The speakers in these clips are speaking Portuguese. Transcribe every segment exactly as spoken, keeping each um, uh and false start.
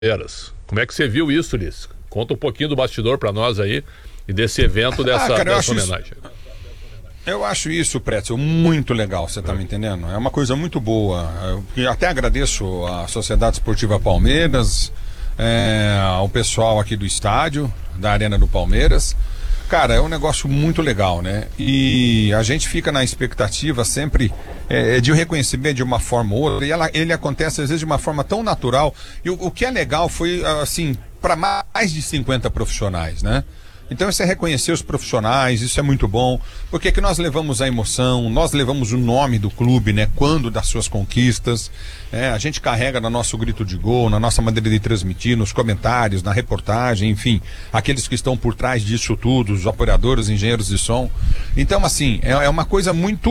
Palmeiras. Como é que você viu isso, Liz? Conta um pouquinho do bastidor para nós aí e desse evento, dessa, ah, cara, dessa homenagem. Isso, eu acho isso, Pretzel, muito legal, você tá é. me entendendo? É uma coisa muito boa. Eu até agradeço à Sociedade Esportiva Palmeiras, é, ao pessoal aqui do estádio, da Arena do Palmeiras. Cara, é um negócio muito legal, né? E a gente fica na expectativa sempre é, de um reconhecimento de uma forma ou outra, e ela, ele acontece às vezes de uma forma tão natural. E o, o que é legal foi, assim, para mais de cinquenta profissionais, né? Então isso é reconhecer os profissionais, isso é muito bom, porque é que nós levamos a emoção, nós levamos o nome do clube, né, quando das suas conquistas, é, a gente carrega no nosso grito de gol, na nossa maneira de transmitir, nos comentários, na reportagem, enfim, aqueles que estão por trás disso tudo, os operadores, engenheiros de som. Então, assim, é, é uma coisa muito,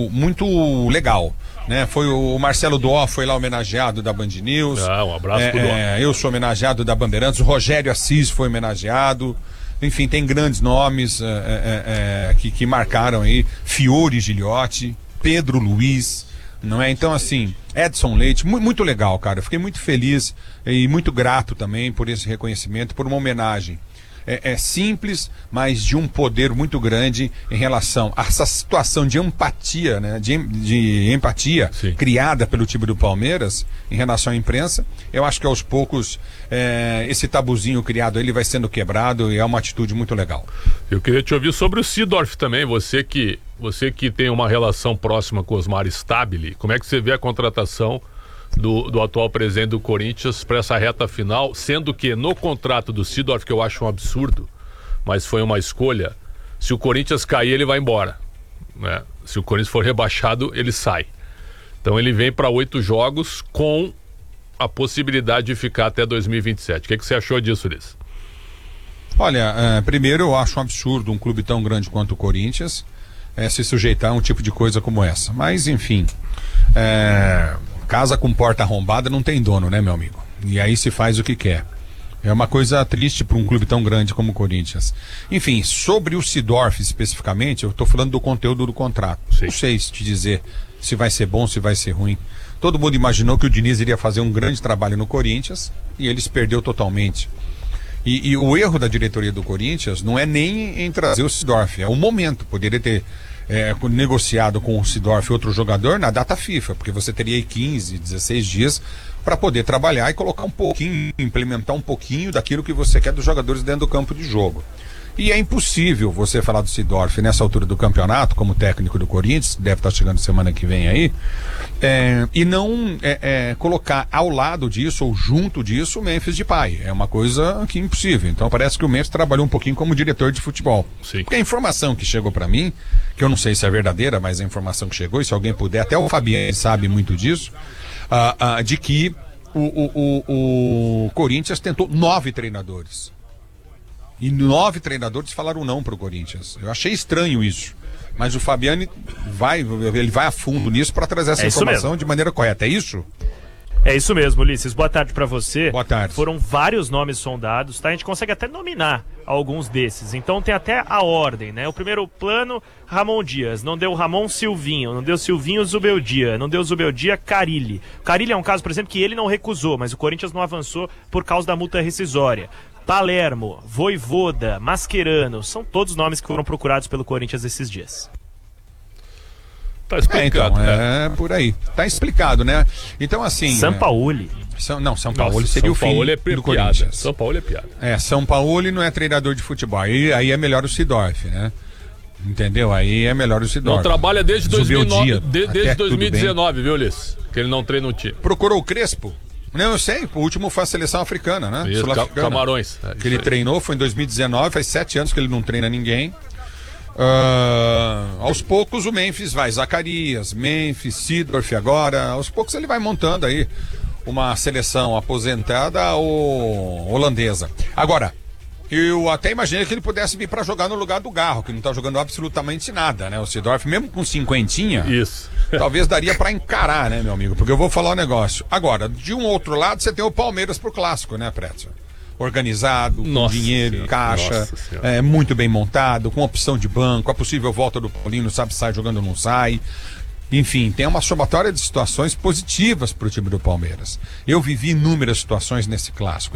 muito legal. Né? Foi o Marcelo Duó, foi lá homenageado da Band News. Ah, um abraço é, pro Duó. É, eu sou homenageado da Bandeirantes, o Rogério Assis foi homenageado. Enfim, tem grandes nomes é, é, é, que, que marcaram aí, Fiore Giliotti, Pedro Luiz, não é? Então, assim, Edson Leite, mu muito legal, cara. Eu fiquei muito feliz e muito grato também por esse reconhecimento, por uma homenagem. É, é simples, mas de um poder muito grande em relação a essa situação de empatia, né? De, de empatia Sim. criada pelo time do Palmeiras em relação à imprensa. Eu acho que aos poucos é, esse tabuzinho criado ele vai sendo quebrado e é uma atitude muito legal. Eu queria te ouvir sobre o Seedorf também, você que, você que tem uma relação próxima com o Osmar Stabile, como é que você vê a contratação Do, do atual presidente do Corinthians para essa reta final, sendo que no contrato do Seedorf, que eu acho um absurdo, mas foi uma escolha, se o Corinthians cair, ele vai embora, né? Se o Corinthians for rebaixado, ele sai. Então ele vem para oito jogos com a possibilidade de ficar até dois mil e vinte e sete. O que, que você achou disso, Liz? Olha, é, primeiro eu acho um absurdo um clube tão grande quanto o Corinthians é, se sujeitar a um tipo de coisa como essa, mas enfim, é... casa com porta arrombada não tem dono, né, meu amigo? E aí se faz o que quer. É uma coisa triste para um clube tão grande como o Corinthians. Enfim, sobre o Seedorf especificamente, eu estou falando do conteúdo do contrato. Sim. Não sei te dizer se vai ser bom, se vai ser ruim. Todo mundo imaginou que o Diniz iria fazer um grande trabalho no Corinthians e ele se perdeu totalmente. E, e o erro da diretoria do Corinthians não é nem em trazer o Seedorf, é o momento. Poderia ter É, negociado com o Seedorf outro jogador na data FIFA, porque você teria aí quinze, dezesseis dias para poder trabalhar e colocar um pouquinho, implementar um pouquinho daquilo que você quer dos jogadores dentro do campo de jogo. E é impossível você falar do Seedorf nessa altura do campeonato, como técnico do Corinthians, deve estar chegando semana que vem aí, é, e não é, é, colocar ao lado disso ou junto disso o Memphis Depay. É uma coisa que é impossível. Então parece que o Memphis trabalhou um pouquinho como diretor de futebol. Sim. Porque a informação que chegou para mim, que eu não sei se é verdadeira, mas a informação que chegou, e se alguém puder, até o Fabiano sabe muito disso, uh, uh, de que o, o, o, o Corinthians tentou nove treinadores. E nove treinadores falaram não para o Corinthians. Eu achei estranho isso. Mas o Fabiani vai, ele vai a fundo nisso para trazer essa é informação mesmo. De maneira correta. É isso? É isso mesmo, Ulisses. Boa tarde para você. Boa tarde. Foram vários nomes sondados, tá? A gente consegue até nominar alguns desses. Então tem até a ordem, né? O primeiro plano, Ramon Dias. Não deu Ramon, Silvinho. Não deu Silvinho, Zubeldia. Não deu Zubeldia, Carille. Carille é um caso, por exemplo, que ele não recusou, mas o Corinthians não avançou por causa da multa rescisória. Palermo, Voivoda, Mascherano, são todos nomes que foram procurados pelo Corinthians esses dias. Tá explicado, é, então, né? É por aí. Tá explicado, né? Então, assim... Sampaoli. É... São, não, São Paulo Nossa, seria São o fim Paulo é do piada. Corinthians. São Paulo é piada. É, São Paulo não é treinador de futebol. Aí, aí é melhor o Seedorf, né? Entendeu? Aí é melhor o Seedorf. Não trabalha desde, dois mil e nove, Dia, de, desde dois mil e dezenove, viu, Ulisses? Que ele não treina o time. Procurou o Crespo? Não, eu sei, o último foi a seleção africana, né? Isso, Camarões. É, que ele treinou, foi em dois mil e dezenove, faz sete anos que ele não treina ninguém. Uh, aos poucos o Memphis vai, Zacarias, Memphis, Seedorf agora, aos poucos ele vai montando aí uma seleção aposentada ou holandesa. Agora, eu até imaginei que ele pudesse vir para jogar no lugar do Garro, que não tá jogando absolutamente nada, né? O Seedorf, mesmo com cinquentinha, isso. talvez daria para encarar, né, meu amigo? Porque eu vou falar um negócio. Agora, de um outro lado, você tem o Palmeiras pro clássico, né, Pretzel? Organizado, Nossa com dinheiro, senhora. caixa, é, muito bem montado, com opção de banco, a possível volta do Paulinho, sabe se sai jogando ou não sai. Enfim, tem uma somatória de situações positivas para o time do Palmeiras. Eu vivi inúmeras situações nesse clássico.